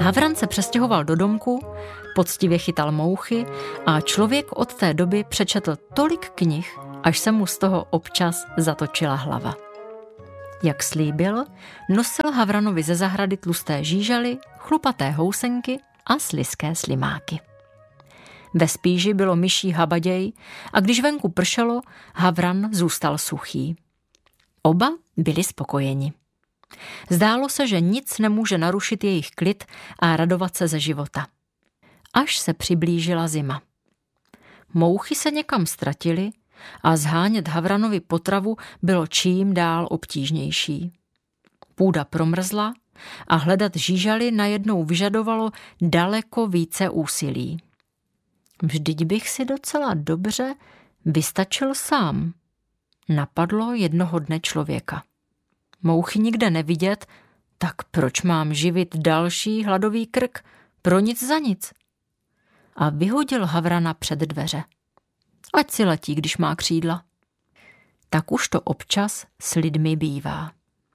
Havran se přestěhoval do domku, poctivě chytal mouchy a člověk od té doby přečetl tolik knih, až se mu z toho občas zatočila hlava. Jak slíbil, nosil Havranovi ze zahrady tlusté žížaly, chlupaté housenky a slizké slimáky. Ve spíži bylo myší habaděj a když venku pršelo, Havran zůstal suchý. Oba byli spokojeni. Zdálo se, že nic nemůže narušit jejich klid a radovat se ze života. Až se přiblížila zima. Mouchy se někam ztratily a zhánět Havranovi potravu bylo čím dál obtížnější. Půda promrzla a hledat žížaly najednou vyžadovalo daleko více úsilí. Vždyť bych si docela dobře vystačil sám, napadlo jednoho dne člověka. Mouchy nikde nevidět, tak proč mám živit další hladový krk? Pro nic za nic. A vyhodil Havrana před dveře. Ať si letí, když má křídla. Tak už to občas s lidmi bývá.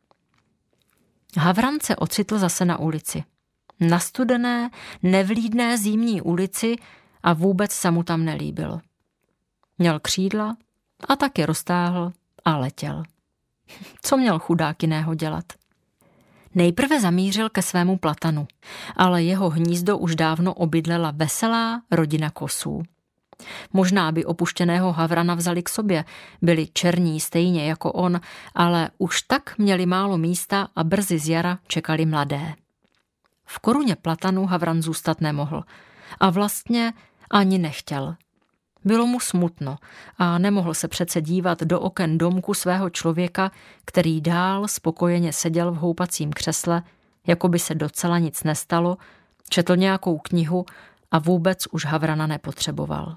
Havran se ocitl zase na ulici. Na studené, nevlídné zimní ulici a vůbec se mu tam nelíbilo. Měl křídla a tak je roztáhl a letěl. Co měl chudák jiného dělat? Nejprve zamířil ke svému platanu, ale jeho hnízdo už dávno obydlela veselá rodina kosů. Možná by opuštěného Havrana vzali k sobě, byli černí stejně jako on, ale už tak měli málo místa a brzy z jara čekali mladé. V koruně platanu Havran zůstat nemohl a vlastně ani nechtěl. Bylo mu smutno a nemohl se přece dívat do oken domku svého člověka, který dál spokojeně seděl v houpacím křesle, jako by se docela nic nestalo, četl nějakou knihu a vůbec už Havrana nepotřeboval.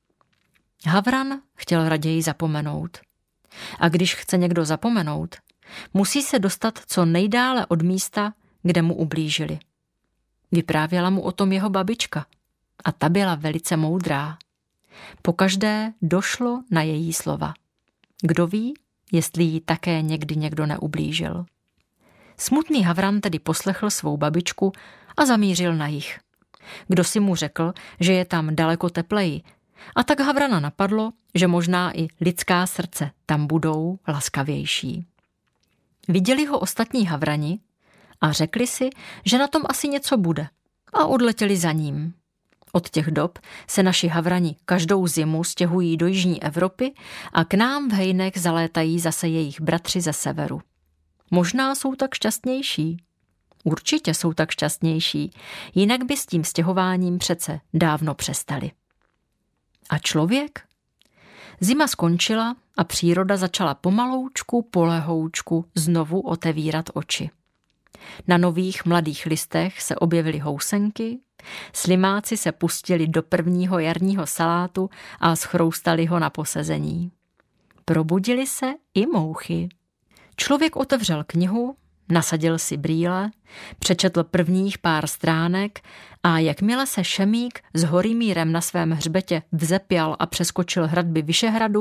Havran chtěl raději zapomenout. A když chce někdo zapomenout, musí se dostat co nejdále od místa, kde mu ublížili. Vyprávěla mu o tom jeho babička a ta byla velice moudrá. Pokaždé došlo na její slova. Kdo ví, jestli jí také někdy někdo neublížil. Smutný Havran tedy poslechl svou babičku a zamířil na jih. Kdo si mu řekl, že je tam daleko tepleji, a tak Havrana napadlo, že možná i lidská srdce tam budou laskavější. Viděli ho ostatní Havrani a řekli si, že na tom asi něco bude a odletěli za ním. Od těch dob se naši Havrani každou zimu stěhují do jižní Evropy a k nám v hejnech zalétají zase jejich bratři ze severu. Možná jsou tak šťastnější. Určitě jsou tak šťastnější, jinak by s tím stěhováním přece dávno přestali. A člověk? Zima skončila a příroda začala pomaloučku, polehoučku znovu otevírat oči. Na nových mladých listech se objevily housenky, slimáci se pustili do prvního jarního salátu a schroustali ho na posezení. Probudili se i mouchy. Člověk otevřel knihu, nasadil si brýle, přečetl prvních pár stránek a jakmile se šemík s Horimírem na svém hřbetě vzepěl a přeskočil hradby Vyšehradu,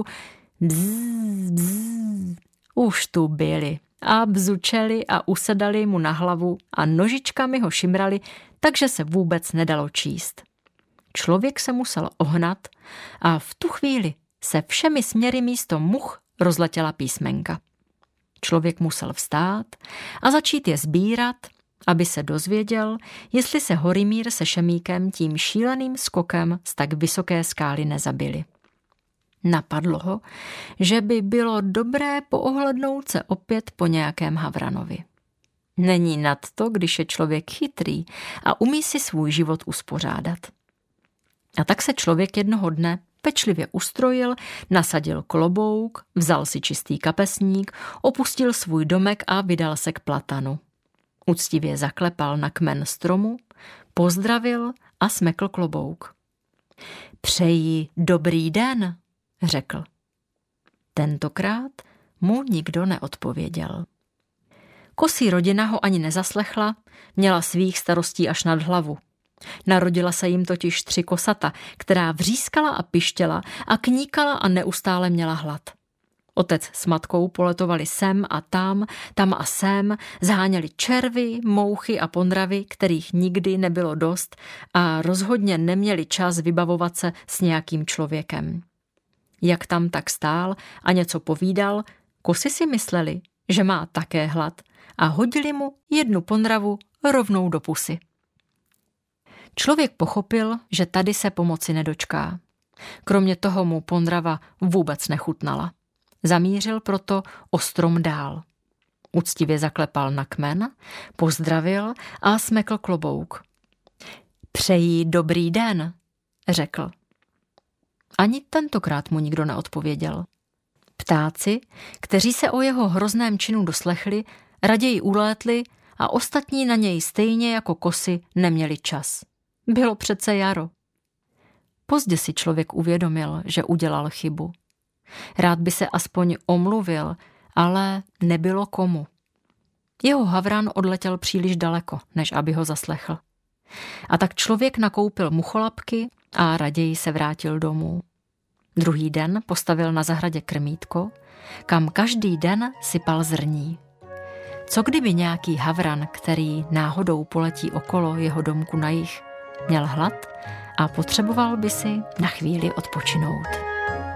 už tu byli a bzučeli a usedali mu na hlavu a nožičkami ho šimrali, takže se vůbec nedalo číst. Člověk se musel ohnat a v tu chvíli se všemi směry místo much rozletěla písmenka. Člověk musel vstát a začít je sbírat, aby se dozvěděl, jestli se Horimír se šemíkem tím šíleným skokem z tak vysoké skály nezabili. Napadlo ho, že by bylo dobré poohlednout se opět po nějakém Havranovi. Není nad to, když je člověk chytrý a umí si svůj život uspořádat. A tak se člověk jednoho dne pečlivě ustrojil, nasadil klobouk, vzal si čistý kapesník, opustil svůj domek a vydal se k platanu. Uctivě zaklepal na kmen stromu, pozdravil a smekl klobouk. Přeji dobrý den, řekl. Tentokrát mu nikdo neodpověděl. Kosí rodina ho ani nezaslechla, měla svých starostí až nad hlavu. Narodila se jim totiž 3 kosata, která vřískala a pištěla a kníkala a neustále měla hlad. Otec s matkou poletovali sem a tam a sem, zháněli červy, mouchy a pondravy, kterých nikdy nebylo dost a rozhodně neměli čas vybavovat se s nějakým člověkem. Jak tam tak stál a něco povídal, kozy si mysleli, že má také hlad a hodili mu jednu pondravu rovnou do pusy. Člověk pochopil, že tady se pomoci nedočká. Kromě toho mu pondrava vůbec nechutnala. Zamířil proto o strom dál. Uctivě zaklepal na kmen, pozdravil a smekl klobouk. Přeji dobrý den, řekl. Ani tentokrát mu nikdo neodpověděl. Ptáci, kteří se o jeho hrozném činu doslechli, raději ulétli a ostatní na něj stejně jako kozy neměli čas. Bylo přece jaro. Pozdě si člověk uvědomil, že udělal chybu. Rád by se aspoň omluvil, ale nebylo komu. Jeho havran odletěl příliš daleko, než aby ho zaslechl. A tak člověk nakoupil mucholapky a raději se vrátil domů. Druhý den postavil na zahradě krmítko, kam každý den sypal zrní. Co kdyby nějaký havran, který náhodou poletí okolo jeho domku na jih, měl hlad a potřeboval by si na chvíli odpočinout.